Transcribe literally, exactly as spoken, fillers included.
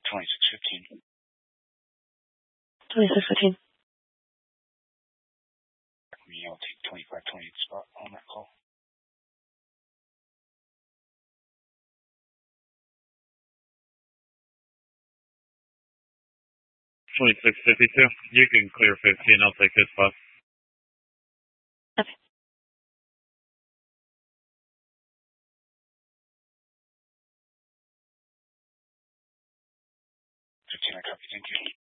twenty-six fifteen. twenty-six fifteen. Me, I'll take twenty-five twenty spot on that call. twenty-six fifty-two. You can clear fifteen. I'll take his spot. Okay. fifteen, I copy. Thank you.